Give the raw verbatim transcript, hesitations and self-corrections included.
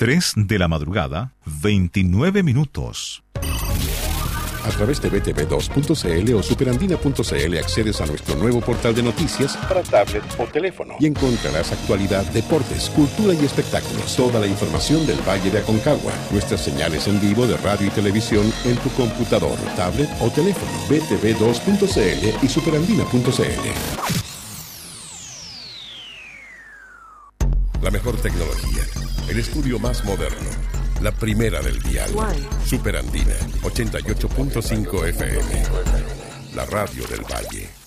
tres de la madrugada, veintinueve minutos. A través de b t v dos punto c l o superandina punto c l accedes a nuestro nuevo portal de noticias para tablet o teléfono y encontrarás actualidad, deportes, cultura y espectáculos. Toda la información del Valle de Aconcagua, nuestras señales en vivo de radio y televisión en tu computador, tablet o teléfono. b t v dos punto c l y superandina punto c l. La mejor tecnología, el estudio más moderno, la primera del dial. Superandina, ochenta y ocho punto cinco F M, la radio del Valle.